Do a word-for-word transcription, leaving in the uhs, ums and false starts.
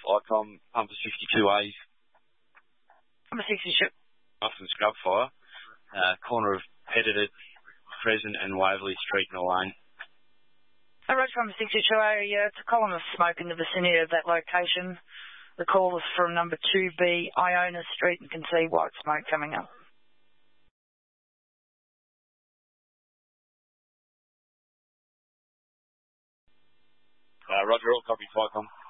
Icom, Pumper fifty-two A. Number sixty-two. Austin Scrub Fire. Uh, corner of Pettited, Crescent and Waverley Street in Lane. Road number sixty-two A, yeah, it's a column of smoke in the vicinity of that location. The call is from number two B, Iona Street, and can see white smoke coming up. Uh, Roger, all copy, Icom.